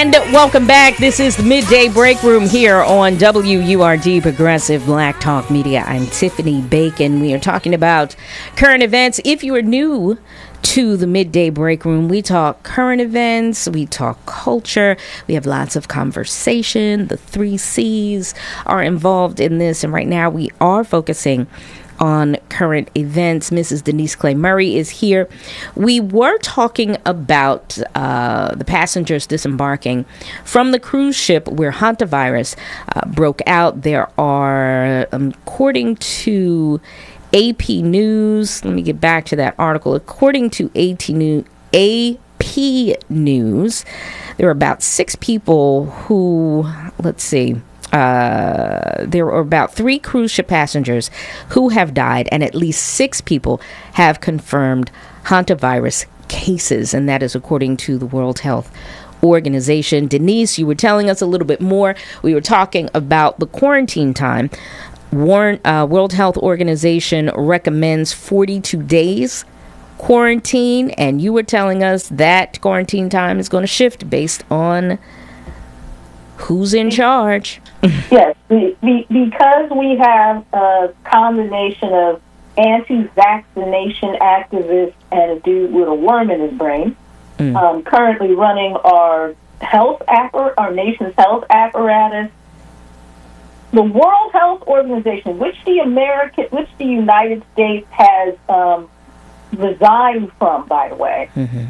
And welcome back. This is the Midday Break Room here on WURD Progressive Black Talk Media. I'm Tiffany Bacon. We are talking about current events. If you are new to the Midday Break Room, we talk current events, we talk culture, we have lots of conversation. The 3 C's are involved in this, and right now we are focusing on current events. Mrs. Denise Clay Murray is here. We were talking about the passengers disembarking from the cruise ship where hantavirus broke out. There are, according to AP News, let me get back to that article. According to AP News, there were about 6 people who, let's see, there were about 3 cruise ship passengers who have died, and at least 6 people have confirmed hantavirus cases, and that is according to the World Health Organization. Denise, you were telling us a little bit more. We were talking about the quarantine time. World Health Organization recommends 42 days quarantine, and you were telling us that quarantine time is going to shift based on who's in charge. Yes, because we have a combination of anti-vaccination activists and a dude with a worm in his brain currently running our nation's health apparatus. The World Health Organization, which the United States has resigned from, by the way,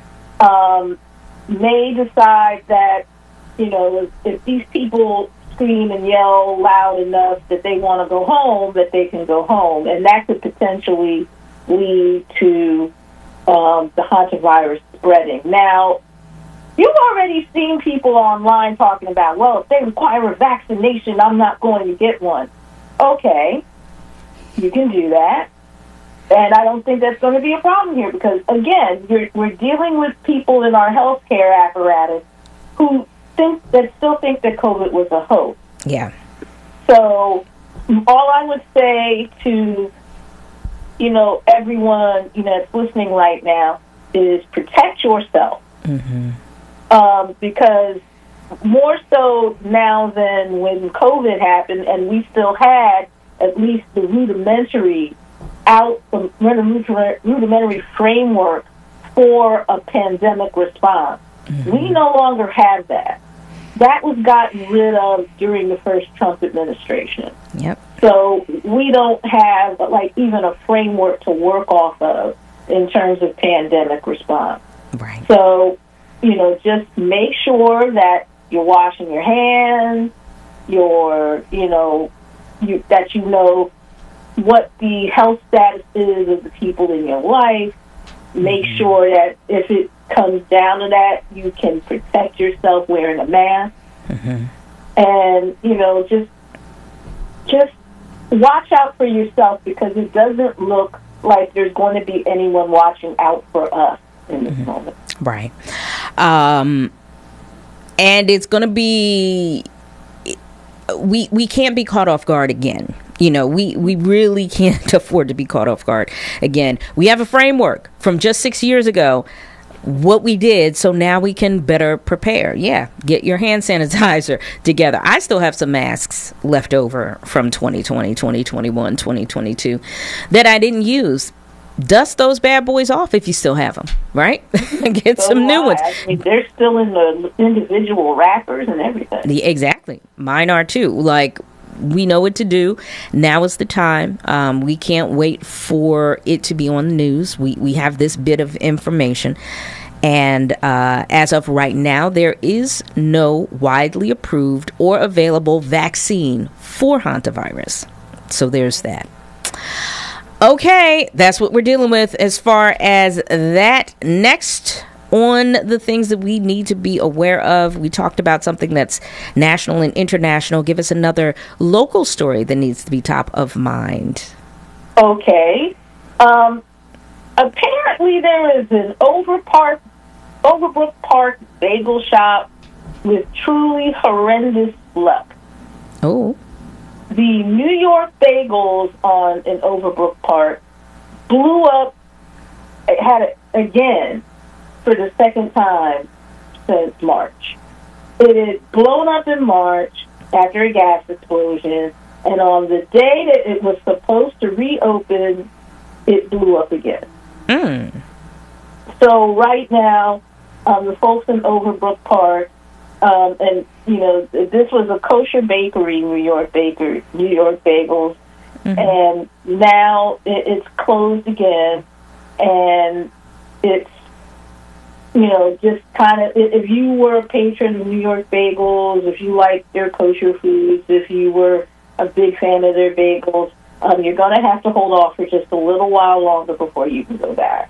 may decide that, if these people scream and yell loud enough that they want to go home, that they can go home. And that could potentially lead to the hantavirus spreading. Now, you've already seen people online talking about, well, if they require a vaccination, I'm not going to get one. Okay, you can do that. And I don't think that's going to be a problem here because, again, we're dealing with people in our healthcare apparatus who still think that COVID was a hoax. Yeah. So all I would say to, everyone, that's listening right now is protect yourself. Because more so now than when COVID happened, and we still had at least the rudimentary framework for a pandemic response. We no longer have that. That was gotten rid of during the first Trump administration. Yep. So we don't have even a framework to work off of in terms of pandemic response. Right. So, just make sure that you're washing your hands, that you know what the health status is of the people in your life. Make sure that if it comes down to that, you can protect yourself wearing a mask. And, just watch out for yourself because it doesn't look like there's going to be anyone watching out for us in this moment. Right. And it's going to be, we can't be caught off guard again. We really can't afford to be caught off guard again. We have a framework from just 6 years ago, what we did, so now we can better prepare. Yeah, get your hand sanitizer together. I still have some masks left over from 2020, 2021, 2022 that I didn't use. Dust those bad boys off if you still have them, right? Get some new ones. I mean, they're still in the individual wrappers and everything. Exactly. Mine are too. We know what to do. Now is the time. We can't wait for it to be on the news. We have this bit of information. And as of right now, there is no widely approved or available vaccine for hantavirus. So there's that. Okay, that's what we're dealing with as far as that. Next on the things that we need to be aware of, we talked about something that's national and international. Give us another local story that needs to be top of mind. Okay. Apparently there is an Overbrook Park bagel shop with truly horrendous luck. Oh. The New York bagels in Overbrook Park blew up. It had it again for the second time since March. it had blown up in March after a gas explosion, and on the day that it was supposed to reopen, it blew up again. So right now, the folks in Overbrook Park, and this was a kosher bakery, New York Bagels, and now it's closed again, and it's just kind of, if you were a patron of New York Bagels, if you liked their kosher foods, if you were a big fan of their bagels, you're going to have to hold off for just a little while longer before you can go back.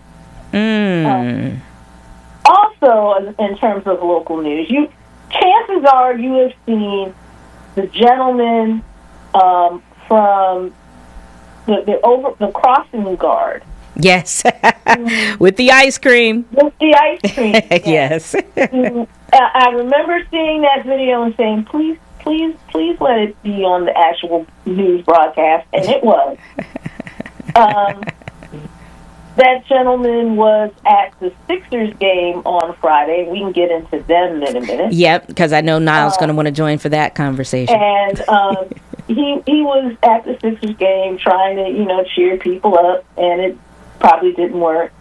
Also, in terms of local news, chances are you have seen the gentleman from the crossing guard. Yes, with the ice cream. With the ice cream. Yes. I remember seeing that video and saying, please let it be on the actual news broadcast, and it was. That gentleman was at the Sixers game on Friday. We can get into them in a minute. Yep, because I know Niall's going to want to join for that conversation. And he was at the Sixers game trying to, cheer people up, and it probably didn't work.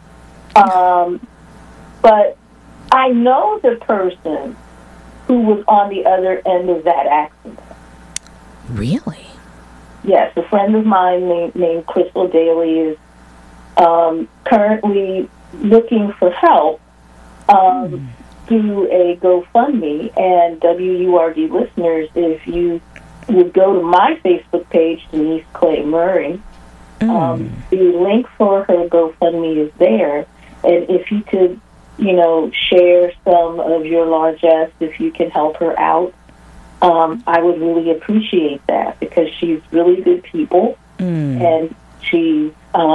But I know the person who was on the other end of that accident. Really? Yes, a friend of mine named Crystal Daly is currently looking for help through a GoFundMe. And WURD listeners, if you would go to my Facebook page, Denise Clay Murray, the link for her GoFundMe is there. And if you could, share some of your largesse, if you can help her out, I would really appreciate that, because she's really good people, and she's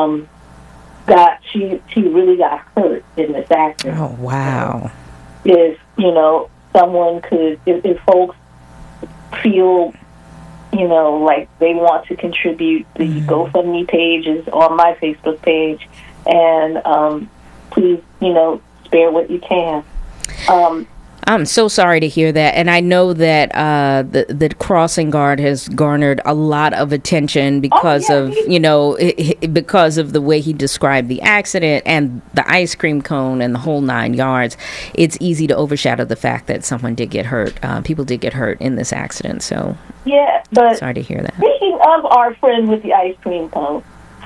she really got hurt in this accident. Oh, wow. If someone could, if folks feel like they want to contribute, the GoFundMe page is on my Facebook page, and please spare what you can. I'm so sorry to hear that, and I know that the crossing guard has garnered a lot of attention because because of the way he described the accident and the ice cream cone and the whole 9 yards. It's easy to overshadow the fact that someone did get hurt. People did get hurt in this accident, so but sorry to hear that. Speaking of our friend with the ice cream cone,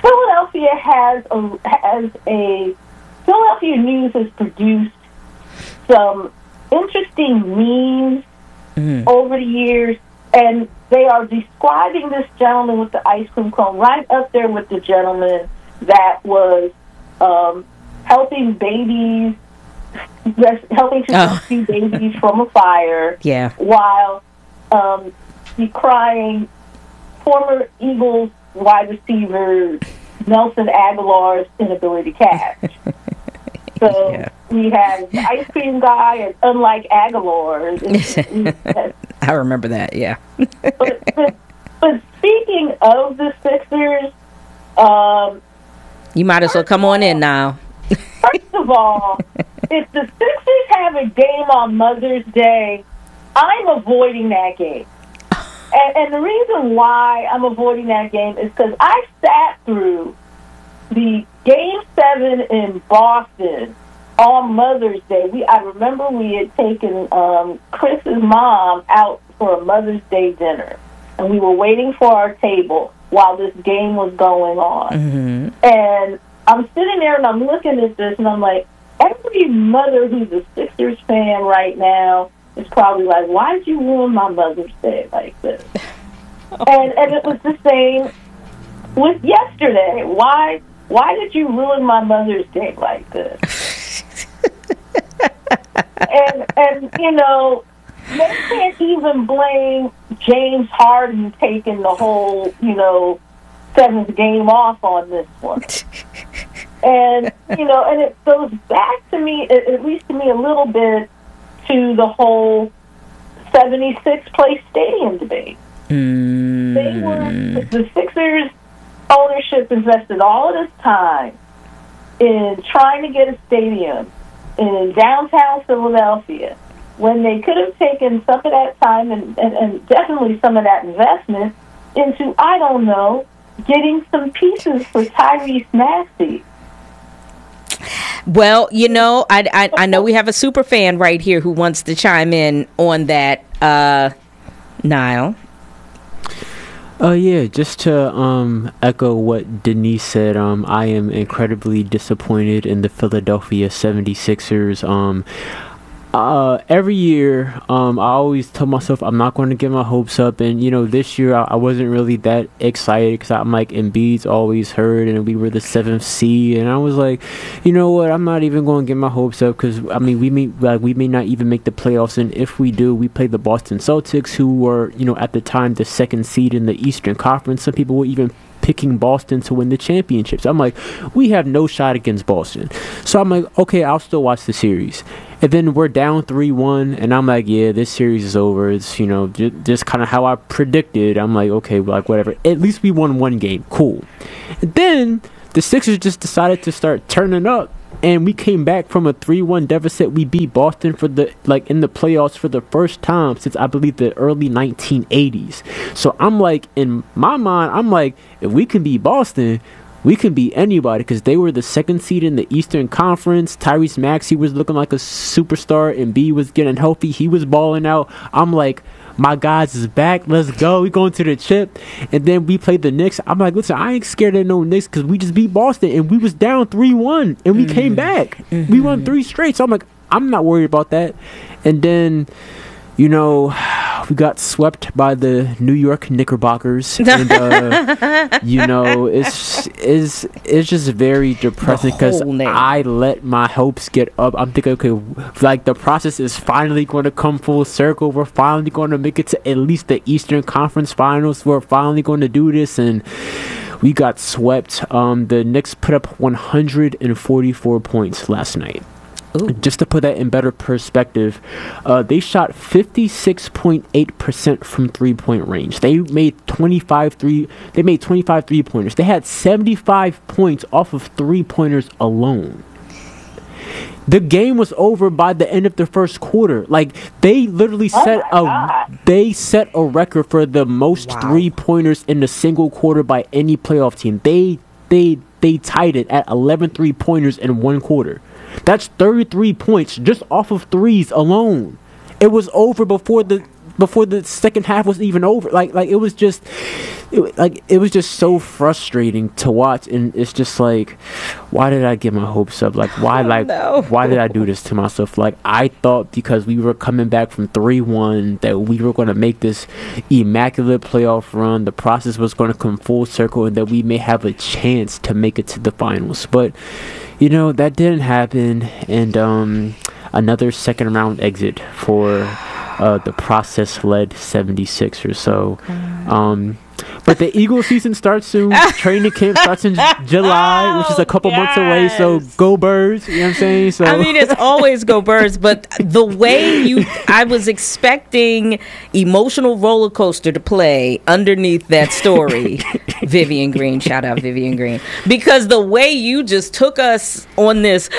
Philadelphia News has produced some interesting memes over the years, and they are describing this gentleman with the ice cream cone right up there with the gentleman that was helping to rescue babies from a fire, while decrying former Eagles wide receiver Nelson Aguilar's inability to catch. So we have the ice cream guy, and unlike Aguilar. I remember that, yeah. but speaking of the Sixers, you might as well come on in now. First of all, if the Sixers have a game on Mother's Day, I'm avoiding that game. And the reason why I'm avoiding that game is because I sat through the Game 7 in Boston on Mother's Day. I remember we had taken Chris's mom out for a Mother's Day dinner, and we were waiting for our table while this game was going on. And I'm sitting there and I'm looking at this, and I'm like, every mother who's a Sixers fan right now is probably like, why did you ruin my Mother's Day like this? And it was the same with yesterday. Why did you ruin my Mother's Day like this? and they can't even blame James Harden taking the whole, 7th game off on this one. And, and it goes back to me, at least to me a little bit, to the whole 76 place stadium debate. The Sixers ownership invested all of this time in trying to get a stadium in downtown Philadelphia when they could have taken some of that time and definitely some of that investment into, I don't know, getting some pieces for Tyrese Maxey. Well, you know, I know we have a super fan right here who wants to chime in on that, Niall. Yeah, just to echo what Denise said, I am incredibly disappointed in the Philadelphia 76ers. Every year, I always tell myself I'm not going to get my hopes up, and you know, this year I wasn't really that excited because I'm like, Embiid's always hurt, and we were the 7th seed, and I was like, you know what, I'm not even going to get my hopes up because I mean, we may not even make the playoffs, and if we do, we play the Boston Celtics, who were, you know, at the time the 2nd seed in the Eastern Conference. Some people were even picking Boston to win the championships. I'm like, we have no shot against Boston. So I'm like, okay, I'll still watch the series. And then we're down 3-1, and I'm like, yeah, this series is over. It's, you know, just kind of how I predicted. I'm like, okay, like, whatever. At least we won one game. Cool. And then the Sixers just decided to start turning up, and we came back from a 3-1 deficit. We beat Boston for the, like, in the playoffs for the first time since, I believe, the early 1980s. So I'm like, in my mind, I'm like, if we can beat Boston, we can beat anybody, because they were the 2nd seed in the Eastern Conference. Tyrese Maxey was looking like a superstar, and B was getting healthy. He was balling out. I'm like, my guys is back. Let's go. We going to the chip. And then we played the Knicks. I'm like, listen, I ain't scared of no Knicks because we just beat Boston, and we was down 3-1, and we came back. We won 3 straight. So I'm like, I'm not worried about that. And then, you know, we got swept by the New York Knickerbockers, and you know, it's just very depressing because I let my hopes get up. I'm thinking, okay, like, the process is finally going to come full circle. We're finally going to make it to at least the Eastern Conference Finals. We're finally going to do this, and we got swept. The Knicks put up 144 points last night. Ooh. Just to put that in better perspective, they shot 56.8% from 3-point range. They made 25 3-pointers. They had 75 points off of 3-pointers alone. The game was over by the end of the first quarter. Like, they literally set a record for the most 3-pointers in a single quarter by any playoff team. They tied it at 11 3-pointers in one quarter. That's 33 points just off of threes alone. It was over before the second half was even over. Like it was just so frustrating to watch, and it's just like, why did I get my hopes up? Like, why did I do this to myself? Like, I thought because we were coming back from 3-1 that we were going to make this immaculate playoff run. The process was going to come full circle, and that we may have a chance to make it to the finals. But you know, that didn't happen, and another second round exit for the process-led 76ers. So, but the Eagles season starts soon. Training camp starts in July, which is a couple months away. So go Birds! You know what I'm saying? So I mean, it's always go Birds. But the way I was expecting emotional roller coaster to play underneath that story. Vivian Green, shout out Vivian Green, because the way you just took us on this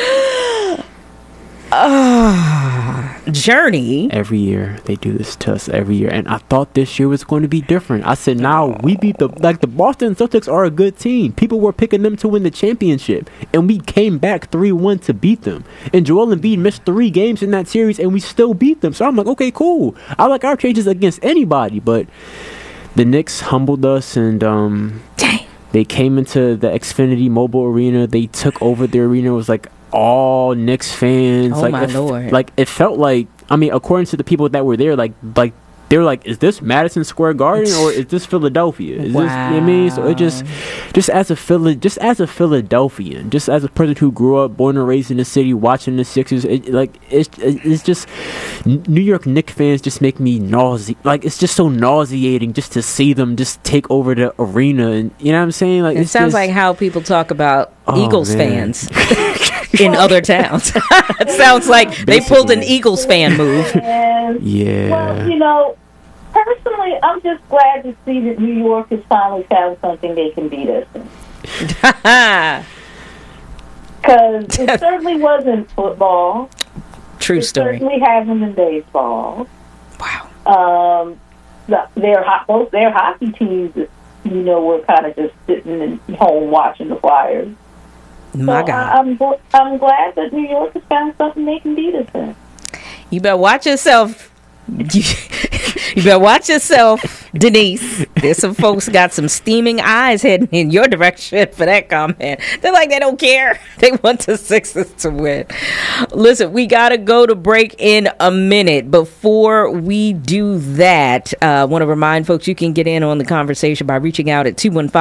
journey. Every year they do this to us every year, and I thought this year was going to be different. I said, now we beat the Boston Celtics are a good team. People were picking them to win the championship, and we came back 3-1 to beat them. And Joel Embiid missed 3 games in that series, and we still beat them. So I'm like, okay, cool. I like our chances against anybody, but the Knicks humbled us, and they came into the Xfinity Mobile Arena. They took over the arena. It was like all Knicks fans. Oh, my Lord. Like, it felt like, I mean, according to the people that were there, like they were like, is this Madison Square Garden or is this Philadelphia? Is this, you know what I mean? So it just as a Philadelphian, just as a person who grew up, born and raised in the city, watching the Sixers, it's just New York Knicks fans just make me nauseated. Like, it's just so nauseating just to see them just take over the arena, and you know what I'm saying? Like, it sounds like how people talk about Eagles fans in other towns. It sounds like they pulled an Eagles fan move. Yeah. Well, you know, personally, I'm just glad to see that New York has finally found something they can beat us in. Because it certainly wasn't football. True story. Certainly have them in baseball. Wow. Both their hockey teams, were kind of just sitting at home watching the Flyers. My God. I'm glad that New York has found something they can beat us in. You better watch yourself. You better watch yourself, Denise. There's some folks got some steaming eyes heading in your direction for that comment. They're like, they don't care. They want the Sixers to win. Listen, we got to go to break in a minute. Before we do that, I want to remind folks you can get in on the conversation by reaching out at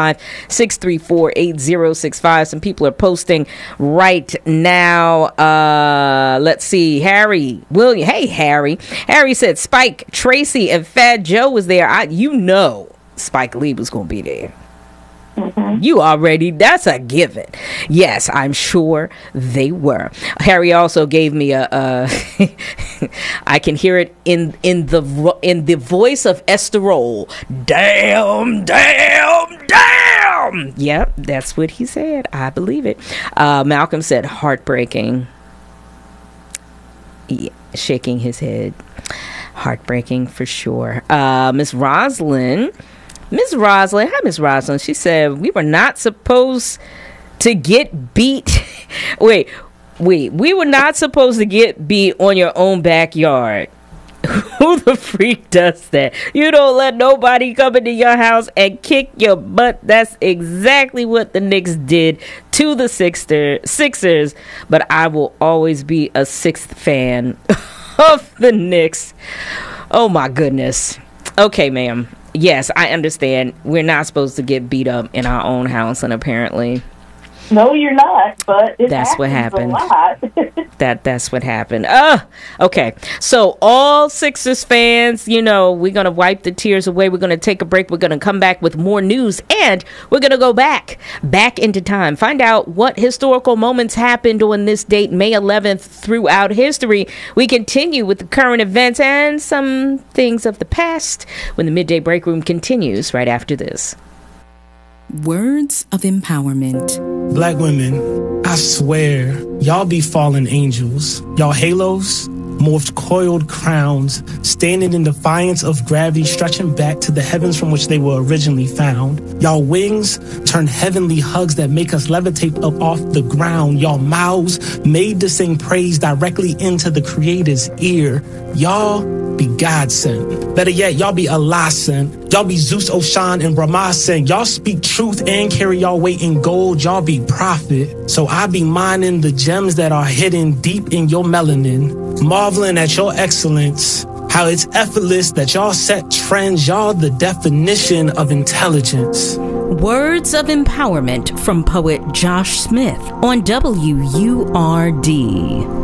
215-634-8065. Some people are posting right now. Let's see. Harry William. Hey, Harry. Harry said Spike, Tracy, and Fat Joe was there. Spike Lee was going to be there. Mm-hmm. That's a given. Yes, I'm sure they were. Harry also gave me I can hear it in the voice of Esther Roll. Damn. Yep, that's what he said. I believe it. Malcolm said heartbreaking. Yeah, shaking his head. Heartbreaking for sure. Miss Roslyn. Hi, Miss Roslyn. She said we were not supposed to get beat. Wait. We were not supposed to get beat on your own backyard. Who the freak does that? You don't let nobody come into your house and kick your butt. That's exactly what the Knicks did to the Sixers. But I will always be a Sixth fan of the Knicks. Oh my goodness. Okay, ma'am. Yes, I understand. We're not supposed to get beat up in our own house, and apparently no, you're not, but that's what happened. A lot. That's what happened. Okay. So all Sixers fans, we're going to wipe the tears away. We're going to take a break. We're going to come back with more news, and we're going to go back into time. Find out what historical moments happened on this date, May 11th, throughout history. We continue with the current events and some things of the past when the Midday Break Room continues right after this. Words of empowerment. Black women, I swear, y'all be fallen angels. Y'all halos, morphed coiled crowns, standing in defiance of gravity, stretching back to the heavens from which they were originally found. Y'all wings turn heavenly hugs that make us levitate up off the ground. Y'all mouths made to sing praise directly into the Creator's ear. Y'all be God sent. Better yet, y'all be Allah sent. Y'all be Zeus, Oshan, and Brahma sent. Y'all speak truth and carry y'all weight in gold. Y'all be prophet. So I be mining the gems that are hidden deep in your melanin, marveling at your excellence, how it's effortless that y'all set trends. Y'all the definition of intelligence. Words of empowerment from poet Josh Smith on WURD.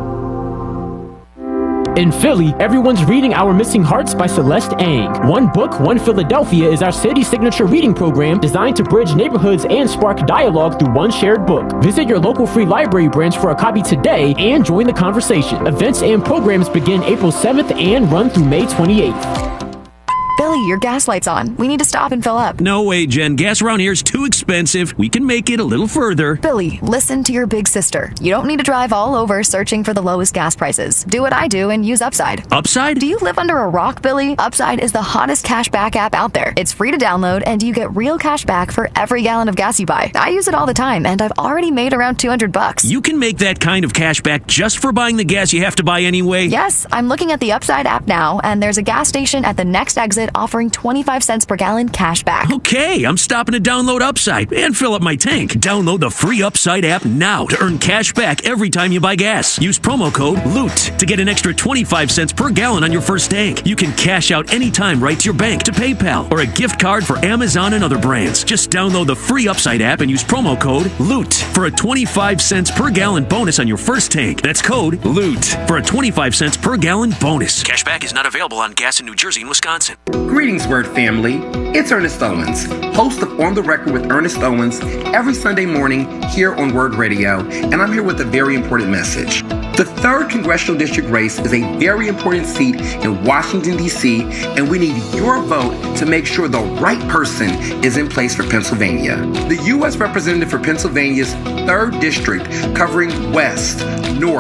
In Philly, everyone's reading Our Missing Hearts by Celeste Ng. One Book, One Philadelphia is our city signature reading program designed to bridge neighborhoods and spark dialogue through one shared book. Visit your local free library branch for a copy today and join the conversation. Events and programs begin April 7th and run through May 28th. Billy, your gas light's on. We need to stop and fill up. No way, Jen. Gas around here is too expensive. We can make it a little further. Billy, listen to your big sister. You don't need to drive all over searching for the lowest gas prices. Do what I do and use Upside. Upside? Do you live under a rock, Billy? Upside is the hottest cashback app out there. It's free to download, and you get real cash back for every gallon of gas you buy. I use it all the time, and I've already made around $200. You can make that kind of cash back just for buying the gas you have to buy anyway? Yes, I'm looking at the Upside app now, and there's a gas station at the next exit offering 25 cents per gallon cash back. Okay, I'm stopping to download Upside and fill up my tank. Download the free Upside app now to earn cash back every time you buy gas. Use promo code LOOT to get an extra 25 cents per gallon on your first tank. You can cash out anytime right to your bank, to PayPal, or a gift card for Amazon and other brands. Just download the free Upside app and use promo code LOOT for a 25 cents per gallon bonus on your first tank. That's code LOOT for a 25 cents per gallon bonus. Cashback is not available on gas in New Jersey and Wisconsin. Greetings, Word family. It's Ernest Owens, host of On the Record with Ernest Owens, every Sunday morning here on Word Radio, and I'm here with a very important message. The 3rd Congressional District race is a very important seat in Washington, D.C., and we need your vote to make sure the right person is in place for Pennsylvania. The U.S. Representative for Pennsylvania's 3rd District, covering West, North,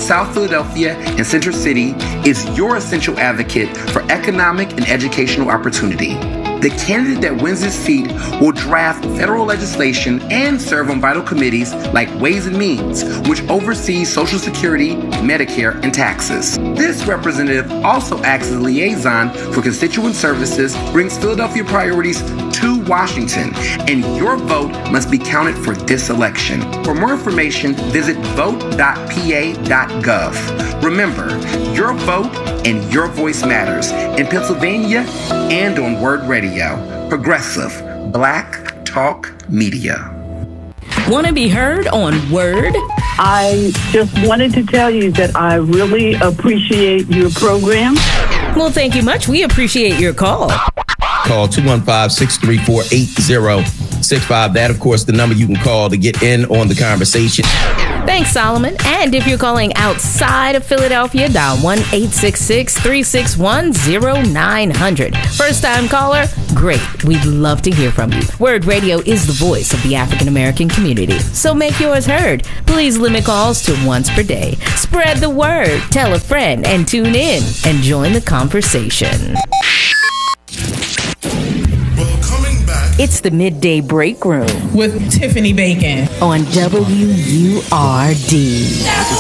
South Philadelphia, and Center City is your essential advocate for economic and educational opportunity. The candidate that wins this seat will draft federal legislation and serve on vital committees like Ways and Means, which oversees Social Security, Medicare, and taxes. This representative also acts as a liaison for constituent services, brings Philadelphia priorities to Washington, and your vote must be counted for this election. For more information, visit vote.pa.gov. Remember, your vote and your voice matters in Pennsylvania and on Word Radio. Progressive Black Talk Media. Want to be heard on Word? I just wanted to tell you that I really appreciate your program. Well, thank you much. We appreciate your call. Call 215-634-8065. That, of course, the number you can call to get in on the conversation. Thanks, Solomon. And if you're calling outside of Philadelphia, dial 1-866-361-0900. First-time caller? Great. We'd love to hear from you. Word Radio is the voice of the African-American community. So make yours heard. Please limit calls to once per day. Spread the word. Tell a friend and tune in and join the conversation. It's the Midday Break Room with Tiffany Bacon on WURD.